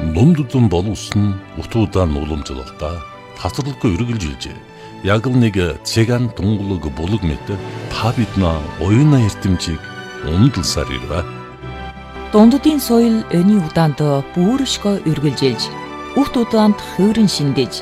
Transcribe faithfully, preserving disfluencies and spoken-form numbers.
Ном дудун боловсон утуудаа нууламжлалта тасралгүй үргэлжилжээ. Яг л нэг цэган тунгалаг булаг мэт та бидна оюуна эрдэмжийг умдалсаар ирвэ. Дунддын соёл өний удаанд бүршгөө үргэлжилж, үхт удаанд хувиран шиндэж,